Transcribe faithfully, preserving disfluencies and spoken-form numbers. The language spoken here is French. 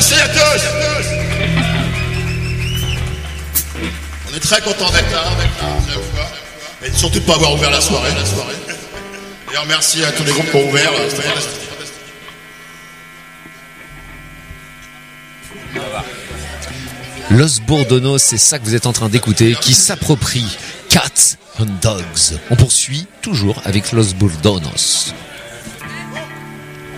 Merci à tous. On est très content d'être là, et surtout de ne pas avoir ouvert la soirée. La soirée. D'ailleurs, merci à tous les groupes qui ont ouvert. C'était fantastique. Los Bourdonos, c'est ça que vous êtes en train d'écouter, qui s'approprie Cats and Dogs. On poursuit toujours avec Los Bourdonos.